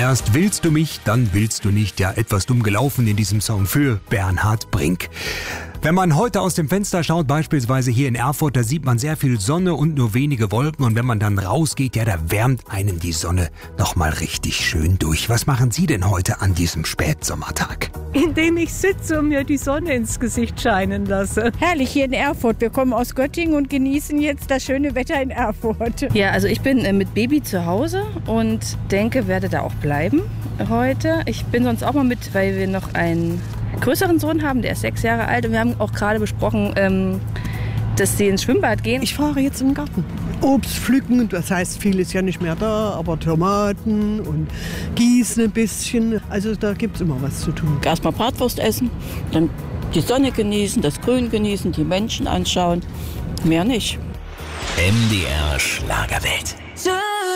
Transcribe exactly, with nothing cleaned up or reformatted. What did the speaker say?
Erst willst du mich, dann willst du nicht. Ja, etwas dumm gelaufen in diesem Song für Bernhard Brink. Wenn man heute aus dem Fenster schaut, beispielsweise hier in Erfurt, da sieht man sehr viel Sonne und nur wenige Wolken. Und wenn man dann rausgeht, ja, da wärmt einen die Sonne nochmal richtig schön durch. Was machen Sie denn heute an diesem Spätsommertag? Indem ich sitze und mir die Sonne ins Gesicht scheinen lasse. Herrlich hier in Erfurt. Wir kommen aus Göttingen und genießen jetzt das schöne Wetter in Erfurt. Ja, also ich bin äh, mit Baby zu Hause und denke, werde da auch bleiben heute. Ich bin sonst auch mal mit, weil wir noch einen größeren Sohn haben, der ist sechs Jahre alt. Und wir haben auch gerade besprochen, ähm, dass sie ins Schwimmbad gehen. Ich fahre jetzt in den Garten. Obst pflücken, das heißt, viel ist ja nicht mehr da, aber Tomaten und gießen ein bisschen. Also da gibt es immer was zu tun. Erstmal Bratwurst essen, dann die Sonne genießen, das Grün genießen, die Menschen anschauen. Mehr nicht. M D R Schlagerwelt.